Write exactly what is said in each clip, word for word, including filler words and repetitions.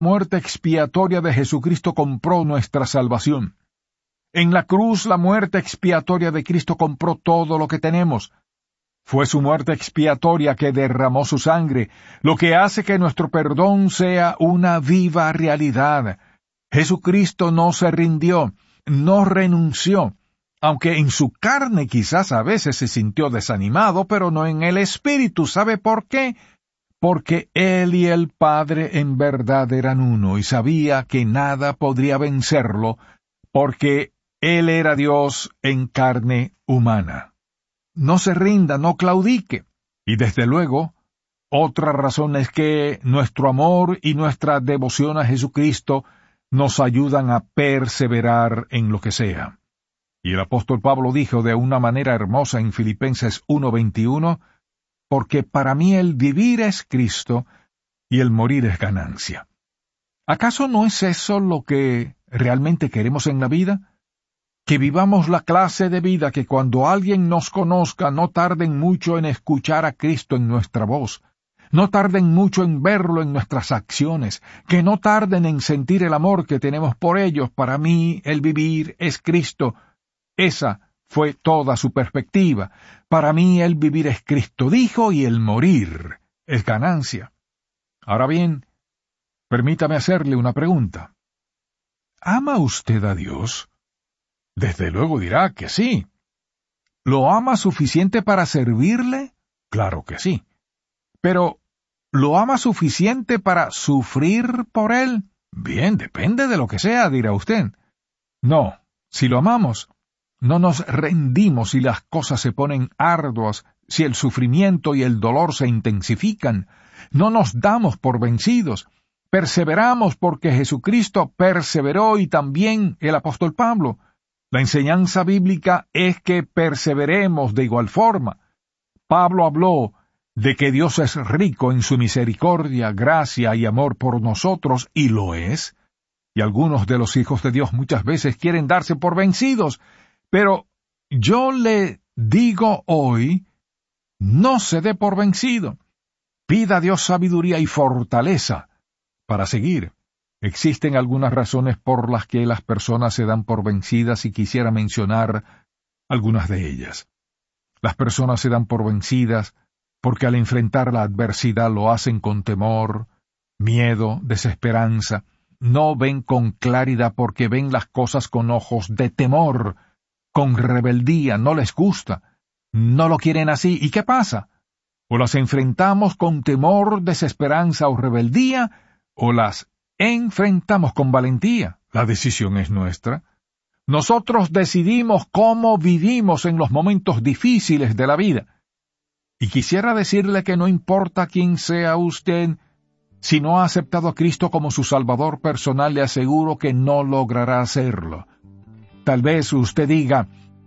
muerte expiatoria de Jesucristo compró nuestra salvación. En la cruz, la muerte expiatoria de Cristo compró todo lo que tenemos. Fue su muerte expiatoria que derramó su sangre, lo que hace que nuestro perdón sea una viva realidad. Jesucristo no se rindió, no renunció, aunque en su carne quizás a veces se sintió desanimado, pero no en el espíritu. ¿Sabe por qué? Porque Él y el Padre en verdad eran uno, y sabía que nada podría vencerlo, porque Él era Dios en carne humana. No se rinda, no claudique. Y desde luego, otra razón es que nuestro amor y nuestra devoción a Jesucristo nos ayudan a perseverar en lo que sea. Y el apóstol Pablo dijo de una manera hermosa en Filipenses uno veintiuno, porque para mí el vivir es Cristo y el morir es ganancia. ¿Acaso no es eso lo que realmente queremos en la vida? Que vivamos la clase de vida que cuando alguien nos conozca no tarden mucho en escuchar a Cristo en nuestra voz, no tarden mucho en verlo en nuestras acciones, que no tarden en sentir el amor que tenemos por ellos. Para mí el vivir es Cristo. Esa fue toda su perspectiva. Para mí el vivir es Cristo, dijo, y el morir es ganancia. Ahora bien, permítame hacerle una pregunta. ¿Ama usted a Dios? Desde luego dirá que sí. ¿Lo ama suficiente para servirle? Claro que sí. Pero, ¿lo ama suficiente para sufrir por él? Bien, depende de lo que sea, dirá usted. No, si lo amamos, no nos rendimos si las cosas se ponen arduas, si el sufrimiento y el dolor se intensifican. No nos damos por vencidos. Perseveramos porque Jesucristo perseveró y también el apóstol Pablo. La enseñanza bíblica es que perseveremos de igual forma. Pablo habló de que Dios es rico en su misericordia, gracia y amor por nosotros, y lo es. Y algunos de los hijos de Dios muchas veces quieren darse por vencidos. Pero yo le digo hoy, no se dé por vencido. Pida a Dios sabiduría y fortaleza para seguir. Existen algunas razones por las que las personas se dan por vencidas y quisiera mencionar algunas de ellas. Las personas se dan por vencidas porque al enfrentar la adversidad lo hacen con temor, miedo, desesperanza. No ven con claridad porque ven las cosas con ojos de temor, con rebeldía, no les gusta, no lo quieren así. ¿Y qué pasa? O las enfrentamos con temor, desesperanza o rebeldía, o las enfrentamos con valentía. La decisión es nuestra. Nosotros decidimos cómo vivimos en los momentos difíciles de la vida. Y quisiera decirle que no importa quién sea usted, si no ha aceptado a Cristo como su Salvador personal, le aseguro que no logrará hacerlo. Tal vez usted diga,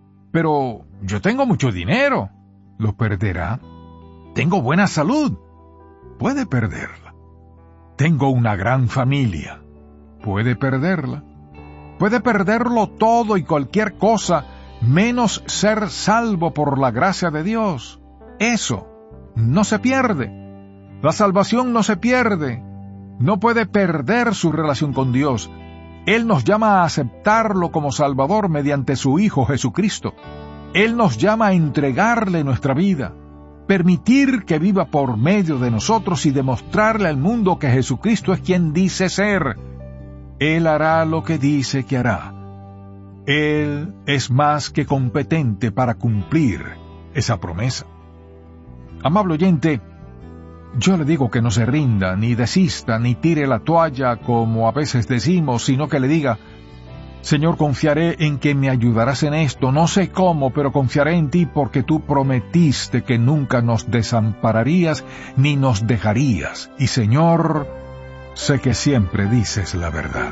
pero yo tengo mucho dinero. ¿Lo perderá? Tengo buena salud. Puede perderla. Tengo una gran familia. Puede perderla. Puede perderlo todo y cualquier cosa, menos ser salvo por la gracia de Dios. Eso no se pierde. La salvación no se pierde. No puede perder su relación con Dios. Él nos llama a aceptarlo como Salvador mediante su Hijo Jesucristo. Él nos llama a entregarle nuestra vida, permitir que viva por medio de nosotros y demostrarle al mundo que Jesucristo es quien dice ser. Él hará lo que dice que hará. Él es más que competente para cumplir esa promesa. Amable oyente, yo le digo que no se rinda, ni desista, ni tire la toalla, como a veces decimos, sino que le diga, Señor, confiaré en que me ayudarás en esto, no sé cómo, pero confiaré en ti porque tú prometiste que nunca nos desampararías ni nos dejarías. Y Señor, sé que siempre dices la verdad.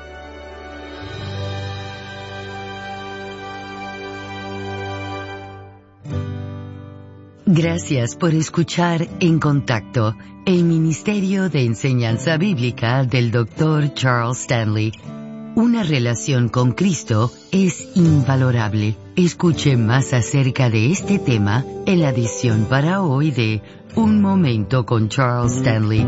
Gracias por escuchar En Contacto, el Ministerio de Enseñanza Bíblica del doctor Charles Stanley. Una relación con Cristo es invalorable. Escuche más acerca de este tema en la edición para hoy de Un Momento con Charles Stanley.